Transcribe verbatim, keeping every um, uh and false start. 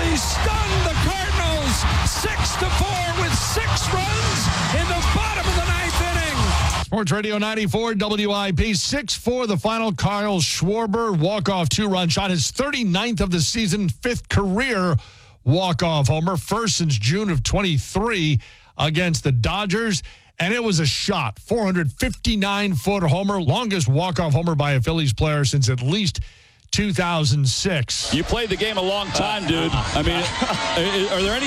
He stunned the Cardinals six to four with six runs in the bottom of the ninth inning. Sports Radio ninety-four W I P, six four the final. Kyle Schwarber, walk-off two-run shot, his thirty-ninth of the season, fifth career walk-off homer, first since June of twenty-three against the Dodgers. And it was a shot, four hundred fifty-nine foot homer, longest walk-off homer by a Phillies player since at least two thousand six. You played the game a long time, dude. I mean, are there any